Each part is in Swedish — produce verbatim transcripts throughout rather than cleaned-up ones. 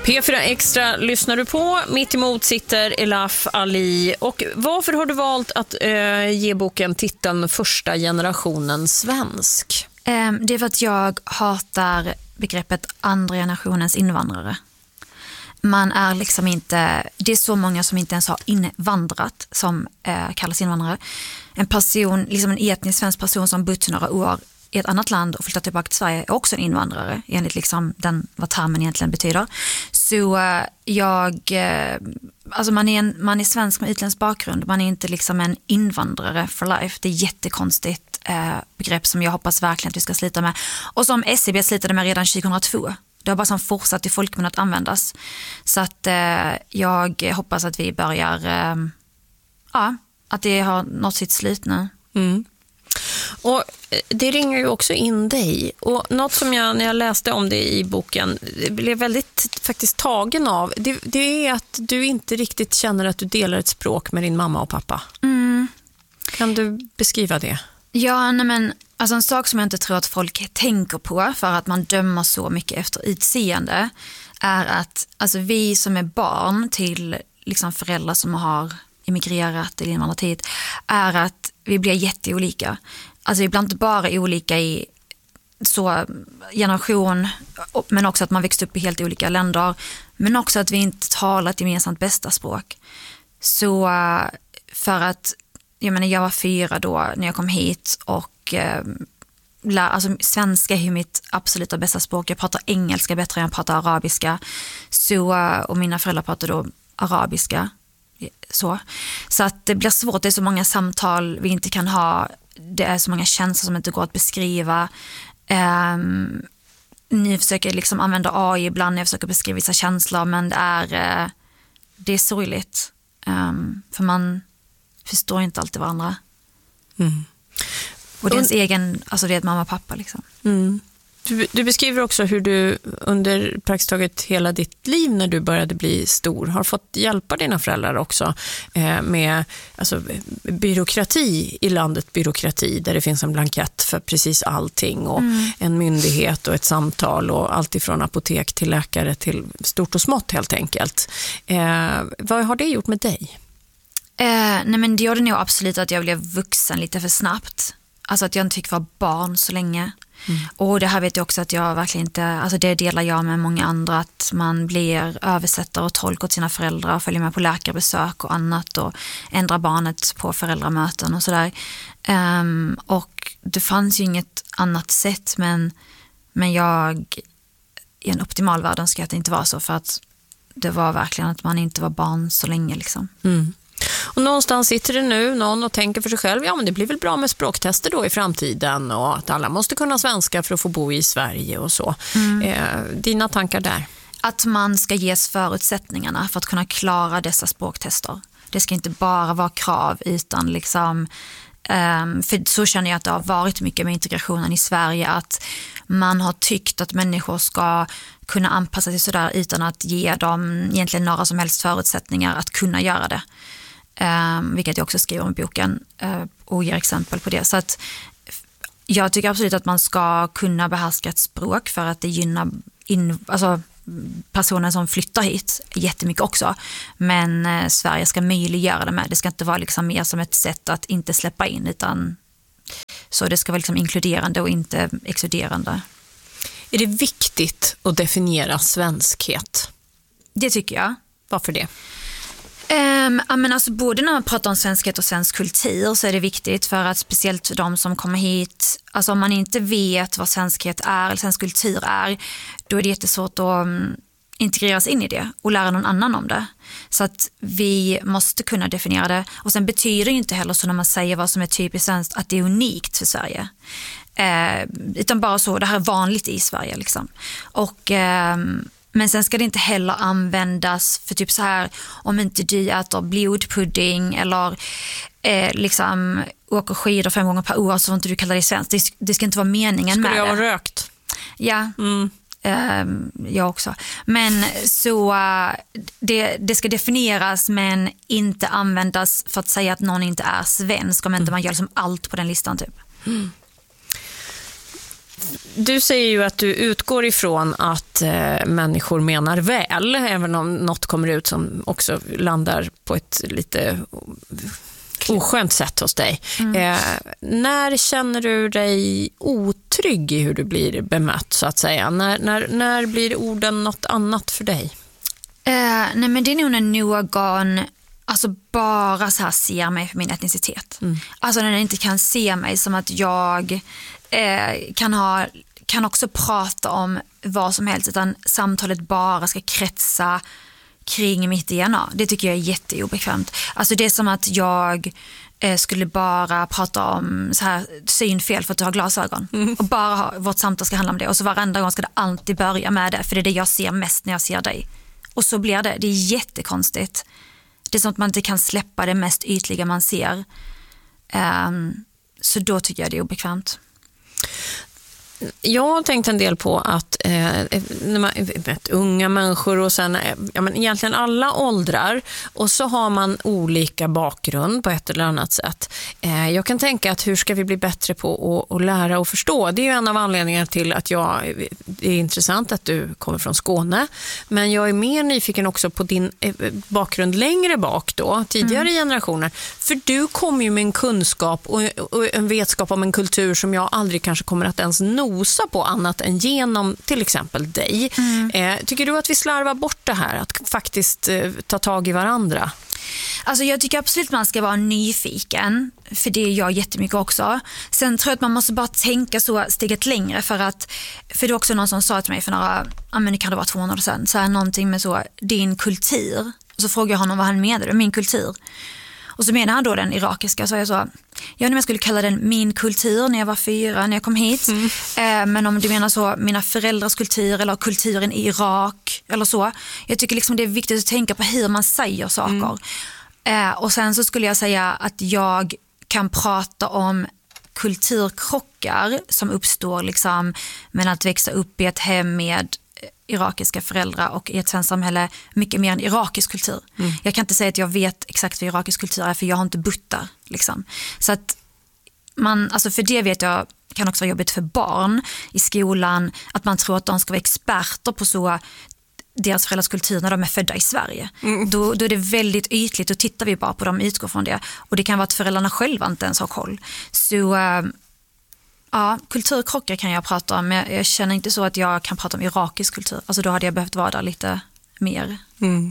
P fyra Extra lyssnar du på. Mitt emot sitter Elaf Ali. Och varför har du valt att eh, ge boken titeln Första generationen svensk? Um, det är för att jag hatar begreppet andra generationens invandrare. Man är liksom inte, det är så många som inte ens har invandrat som eh, kallas invandrare. En person, liksom en etnisk svensk person som bott några år i ett annat land och flyttat tillbaka till Sverige är också en invandrare enligt liksom den, vad termen egentligen betyder. Så eh, jag, eh, alltså man är, en, man är svensk med utländsk bakgrund, man är inte liksom en invandrare for life. Det är jättekonstigt eh, begrepp som jag hoppas verkligen att vi ska slita med. Och som S C B slitade med redan tjugohundratvå. Det har bara som fortsatt i folkmun att användas. Så att eh, jag hoppas att vi börjar, eh, ja, att det har nått sitt slut nu. Mm. Och det ringer ju också in dig. Och något som jag, när jag läste om det i boken, blev väldigt faktiskt tagen av, det, det är att du inte riktigt känner att du delar ett språk med din mamma och pappa. Mm. Kan du beskriva det? Ja, nej men alltså en sak som jag inte tror att folk tänker på för att man dömer så mycket efter utseende är att alltså vi som är barn till liksom föräldrar som har emigrerat eller invandrat hit är att vi blir jätteolika. Alltså vi blir inte bara olika i så generation men också att man växte upp i helt olika länder men också att vi inte talar ett gemensamt bästa språk. Så för att jag menar jag var fyra då när jag kom hit och eh, lär, alltså, svenska är ju mitt absoluta bästa språk. Jag pratar engelska bättre än jag pratar arabiska. Så, och mina föräldrar pratar då arabiska. Så. så att det blir svårt, det är så många samtal vi inte kan ha. Det är så många känslor som inte går att beskriva. Um, ni försöker liksom använda A I ibland när jag försöker beskriva vissa känslor men det är, uh, det är sorgligt. Um, för man förstår inte alltid varandra. Mm. Och det är ens mm. egen, alltså det är ett mamma och pappa liksom. Mm. Du, du beskriver också hur du under praktiskt taget hela ditt liv när du började bli stor har fått hjälpa dina föräldrar också eh, med alltså, byråkrati i landet, byråkrati där det finns en blankett för precis allting och mm. en myndighet och ett samtal och allt ifrån apotek till läkare till stort och smått helt enkelt. Eh, vad har det gjort med dig? Eh, nej men det gjorde nog absolut att jag blev vuxen lite för snabbt. Alltså att jag inte fick vara barn så länge. Mm. Och det här vet jag också att jag verkligen inte, alltså det delar jag med många andra, att man blir översättare och tolk åt sina föräldrar och följer med på läkarbesök och annat och ändrar barnet på föräldramöten och sådär. Um, och det fanns ju inget annat sätt men, men jag i en optimal värld önskar att det inte var så för att det var verkligen att man inte var barn så länge liksom. Mm. Och någonstans sitter det nu någon och tänker för sig själv, ja men det blir väl bra med språktester då i framtiden och att alla måste kunna svenska för att få bo i Sverige och så. Mm. Eh, dina tankar där? Att man ska ges förutsättningarna för att kunna klara dessa språktester. Det ska inte bara vara krav utan liksom, um, för så känner jag att det har varit mycket med integrationen i Sverige att man har tyckt att människor ska kunna anpassa sig sådär utan att ge dem egentligen några som helst förutsättningar att kunna göra det. Um, vilket jag också skriver om i boken uh, och ger exempel på det. Så att jag tycker absolut att man ska kunna behärska ett språk för att det gynnar in, alltså, personer som flyttar hit jättemycket också. Men uh, Sverige ska möjliggöra det med. Det ska inte vara liksom mer som ett sätt att inte släppa in utan så det ska vara liksom inkluderande och inte exkluderande. Är det viktigt att definiera svenskhet? Det tycker jag. Varför det? Um, men alltså, både när man pratar om svenskhet och svensk kultur så är det viktigt för att speciellt för de som kommer hit, alltså om man inte vet vad svenskhet är eller svensk kultur är, då är det jättesvårt att um, integreras in i det och lära någon annan om det. Så att vi måste kunna definiera det. Och sen betyder det inte heller så när man säger vad som är typiskt svenskt att det är unikt för Sverige. Uh, utan bara så, det här är vanligt i Sverige liksom. Och um, men sen ska det inte heller användas för typ så här om inte du äter blodpudding eller eh, liksom åker skidor fem gånger per år så får inte du kalla det svenskt. Det, det ska inte vara meningen skulle med det. Skulle jag ha rökt? Ja, mm. eh, jag också. Men så det, det ska definieras men inte användas för att säga att någon inte är svensk om inte mm. man gör liksom allt på den listan typ. Mm. Du säger ju att du utgår ifrån att eh, människor menar väl, även om något kommer ut som också landar på ett lite oskönt sätt hos dig. Mm. Eh, när känner du dig otrygg i hur du blir bemött, så att säga? När, när, när blir orden något annat för dig? Eh, nej men det är nog när någon alltså bara så här ser mig för min etnicitet. Mm. Alltså när den inte kan se mig som att jag eh, kan ha kan också prata om vad som helst, utan samtalet bara ska kretsa kring mitt D N A. Det tycker jag är jätteobekvämt. Alltså det är som att jag eh, skulle bara prata om så här synfel för att du har glasögon. Mm. Och bara ha, vårt samtal ska handla om det. Och så varenda gång ska det alltid börja med det. För det är det jag ser mest när jag ser dig. Och så blir det. Det är jättekonstigt. Det är som att man inte kan släppa det mest ytliga man ser. Um, så då tycker jag det är obekvämt. Jag har tänkt en del på att eh, när man, vet, unga människor och sen ja, men egentligen alla åldrar, och så har man olika bakgrund på ett eller annat sätt. Eh, jag kan tänka att hur ska vi bli bättre på att, att lära och förstå? Det är ju en av anledningarna till att jag, det är intressant att du kommer från Skåne, men jag är mer nyfiken också på din eh, bakgrund längre bak då, tidigare mm. generationer. För du kommer ju med en kunskap och, och en vetskap om en kultur som jag aldrig kanske kommer att ens nå på annat än genom till exempel dig. Mm. Eh, tycker du att vi slarvar bort det här? Att faktiskt eh, ta tag i varandra? Alltså jag tycker absolut man ska vara nyfiken, för det är jag jättemycket också. Sen tror jag att man måste bara tänka så steget längre, för att för det är också någon som sa till mig för några, ja men det kan det vara två månader sedan, så här någonting med så, din kultur. Och så frågade jag honom vad han menade, min kultur. Och så menar han då den irakiska, så jag sa, jag om jag skulle kalla den min kultur när jag var fyra, när jag kom hit. Mm. Eh, men om du menar så, mina föräldrars kultur eller kulturen i Irak eller så. Jag tycker liksom det är viktigt att tänka på hur man säger saker. Mm. Eh, och sen så skulle jag säga att jag kan prata om kulturkrockar som uppstår liksom med att växa upp i ett hem med irakiska föräldrar och i ett svenskt samhälle mycket mer än irakisk kultur. Mm. Jag kan inte säga att jag vet exakt vad irakisk kultur är, för jag har inte bott där liksom. Så att man, alltså för det vet jag kan också vara jobbigt för barn i skolan, att man tror att de ska vara experter på så deras föräldrars kultur när de är födda i Sverige. Mm. Då, då är det väldigt ytligt, och tittar vi bara på dem, utgår från det. Och det kan vara att föräldrarna själva inte ens har koll. Så äh, ja, kulturkrockar kan jag prata om, men jag känner inte så att jag kan prata om irakisk kultur. Alltså då hade jag behövt vara där lite mer. Mm.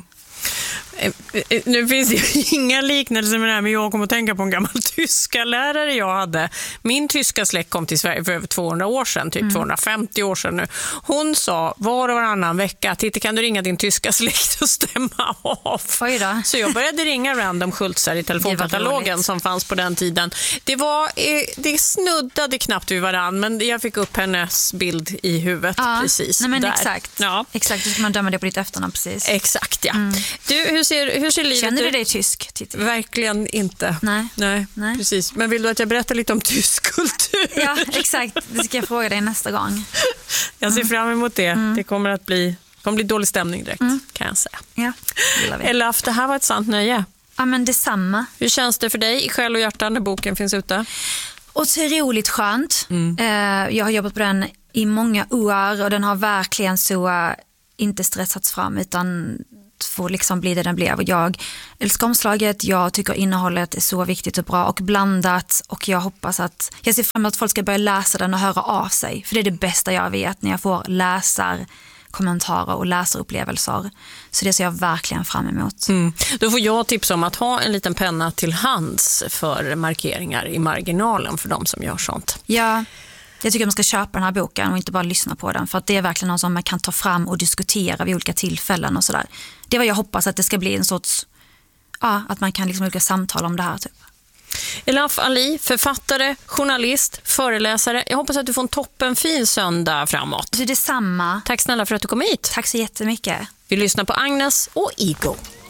Nu finns det ju inga liknelser med det här, men jag kommer att tänka på en gammal tyska lärare jag hade. Min tyska släkt kom till Sverige för över tvåhundra år sedan, typ mm. tvåhundrafemtio år sedan nu. Hon sa var och varannan vecka, Titta, kan du ringa din tyska släkt och stämma av? Så jag började ringa random Schultzar i telefonkatalogen som fanns på den tiden. Det var, det snuddade knappt vid varann, men jag fick upp hennes bild i huvudet ja, precis nej men där. Exakt, ja. Exakt, då ska man döma det på ditt efternamn precis. Exakt, ja. Mm. Du, hur ser, hur ser livet Känner du ut? dig tysk? Titta. Verkligen inte. Nej. Nej. Nej, precis. Men vill du att jag berättar lite om tysk kultur? Ja, exakt. Det ska jag fråga dig nästa gång. Jag ser mm. fram emot det. Mm. Det kommer att bli, kommer bli dålig stämning direkt, mm. kan jag säga. Ja, Elaf, det här var ett sant nöje. Ja, men detsamma. Hur känns det för dig i själ och hjärta när boken finns ute? Otroligt skönt. Mm. Jag har jobbat på den i många år, och den har verkligen så inte stressats fram, utan får liksom bli det den blev. Jag älskar omslaget, jag tycker innehållet är så viktigt och bra och blandat, och jag hoppas att jag ser fram emot att folk ska börja läsa den och höra av sig, för det är det bästa jag vet, när jag får läsar kommentarer och läsarupplevelser. Så det ser jag verkligen fram emot. Mm. Då får jag tipsa om att ha en liten penna till hands för markeringar i marginalen för de som gör sånt. Ja, jag tycker att man ska köpa den här boken och inte bara lyssna på den, för att det är verkligen något som man kan ta fram och diskutera vid olika tillfällen och sådär. Det är vad jag hoppas, att det ska bli en sorts, ja, att man kan liksom olika samtal om det här typ. Elaf Ali, författare, journalist, föreläsare. Jag hoppas att du får en toppen fin söndag framåt. Det är detsamma. Tack snälla för att du kom hit. Tack så jättemycket. Vi lyssnar på Agnes och Ego.